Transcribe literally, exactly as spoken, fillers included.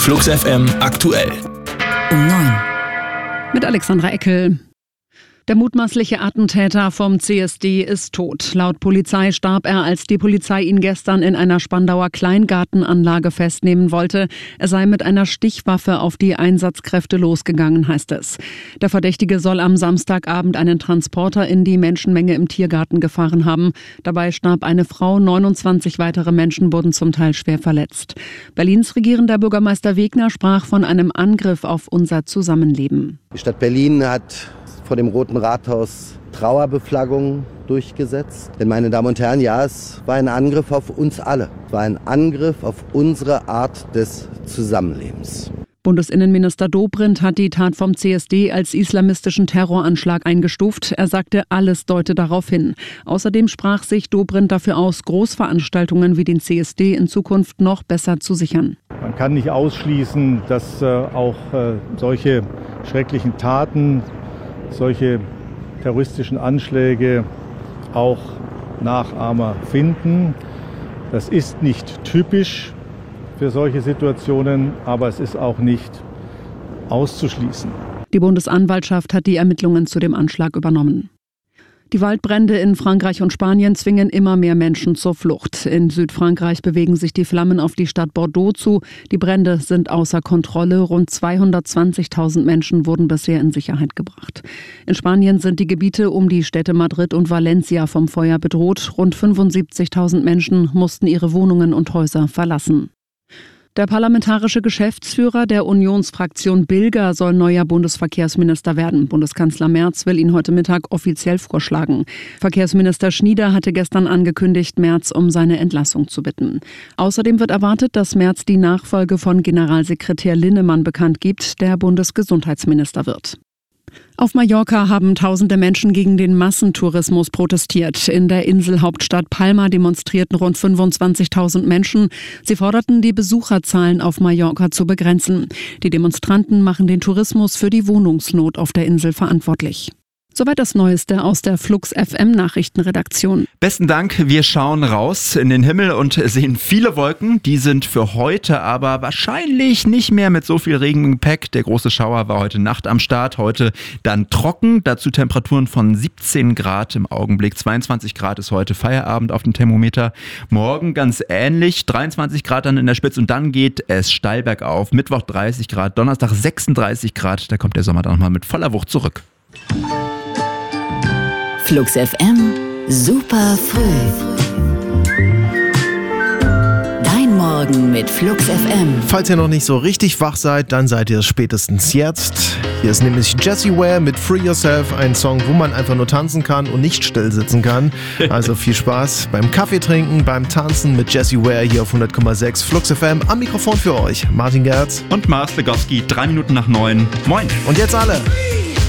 Flux F M aktuell. Um neun. Mit Alexandra Eckel. Der mutmaßliche Attentäter vom C S D ist tot. Laut Polizei starb er, als die Polizei ihn gestern in einer Spandauer Kleingartenanlage festnehmen wollte. Er sei mit einer Stichwaffe auf die Einsatzkräfte losgegangen, heißt es. Der Verdächtige soll am Samstagabend einen Transporter in die Menschenmenge im Tiergarten gefahren haben. Dabei starb eine Frau, neunundzwanzig weitere Menschen wurden zum Teil schwer verletzt. Berlins regierender Bürgermeister Wegner sprach von einem Angriff auf unser Zusammenleben. Die Stadt Berlin hat vor dem Roten Rathaus Trauerbeflaggung durchgesetzt. Denn, meine Damen und Herren, ja, es war ein Angriff auf uns alle. Es war ein Angriff auf unsere Art des Zusammenlebens. Bundesinnenminister Dobrindt hat die Tat vom C S D als islamistischen Terroranschlag eingestuft. Er sagte, alles deute darauf hin. Außerdem sprach sich Dobrindt dafür aus, Großveranstaltungen wie den C S D in Zukunft noch besser zu sichern. Man kann nicht ausschließen, dass äh, auch äh, solche schrecklichen Taten, solche terroristischen Anschläge auch Nachahmer finden. Das ist nicht typisch für solche Situationen, aber es ist auch nicht auszuschließen. Die Bundesanwaltschaft hat die Ermittlungen zu dem Anschlag übernommen. Die Waldbrände in Frankreich und Spanien zwingen immer mehr Menschen zur Flucht. In Südfrankreich bewegen sich die Flammen auf die Stadt Bordeaux zu. Die Brände sind außer Kontrolle. Rund zweihundertzwanzigtausend Menschen wurden bisher in Sicherheit gebracht. In Spanien sind die Gebiete um die Städte Madrid und Valencia vom Feuer bedroht. Rund fünfundsiebzigtausend Menschen mussten ihre Wohnungen und Häuser verlassen. Der parlamentarische Geschäftsführer der Unionsfraktion Bilger soll neuer Bundesverkehrsminister werden. Bundeskanzler Merz will ihn heute Mittag offiziell vorschlagen. Verkehrsminister Schnieder hatte gestern angekündigt, Merz um seine Entlassung zu bitten. Außerdem wird erwartet, dass Merz die Nachfolge von Generalsekretär Linnemann bekannt gibt, der Bundesgesundheitsminister wird. Auf Mallorca haben tausende Menschen gegen den Massentourismus protestiert. In der Inselhauptstadt Palma demonstrierten rund fünfundzwanzigtausend Menschen. Sie forderten, die Besucherzahlen auf Mallorca zu begrenzen. Die Demonstranten machen den Tourismus für die Wohnungsnot auf der Insel verantwortlich. Soweit das Neueste aus der Flux F M Nachrichtenredaktion. Besten Dank, wir schauen raus in den Himmel und sehen viele Wolken. Die sind für heute aber wahrscheinlich nicht mehr mit so viel Regen im Gepäck. Der große Schauer war heute Nacht am Start, heute dann trocken. Dazu Temperaturen von siebzehn Grad im Augenblick. zweiundzwanzig Grad ist heute Feierabend auf dem Thermometer. Morgen ganz ähnlich, dreiundzwanzig Grad dann in der Spitze und dann geht es steil bergauf. Mittwoch dreißig Grad, Donnerstag sechsunddreißig Grad. Da kommt der Sommer dann nochmal mit voller Wucht zurück. Flux F M, super früh. Dein Morgen mit Flux F M. Falls ihr noch nicht so richtig wach seid, dann seid ihr es spätestens jetzt. Hier ist nämlich Jessie Ware mit Free Yourself, ein Song, wo man einfach nur tanzen kann und nicht still sitzen kann. Also viel Spaß beim Kaffee trinken, beim Tanzen mit Jessie Ware hier auf hundert Komma sechs Flux F M. Am Mikrofon für euch Martin Gerz und Mars Legowski, drei Minuten nach neun. Moin. Und jetzt alle.